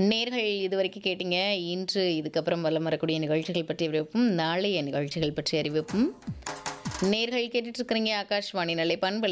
நேர்கள் இதுவரைக்கும் கேட்டீங்க. இன்று இதுக்கப்புறம் வலம் வரக்கூடிய நிகழ்ச்சிகள் பற்றி அறிவிப்பும், நாளைய நிகழ்ச்சிகள் பற்றி அறிவிப்பும் நேர்கள் கேட்டுட்டு இருக்கிறீங்க. ஆகாஷ்வாணி நிலை பண்பலை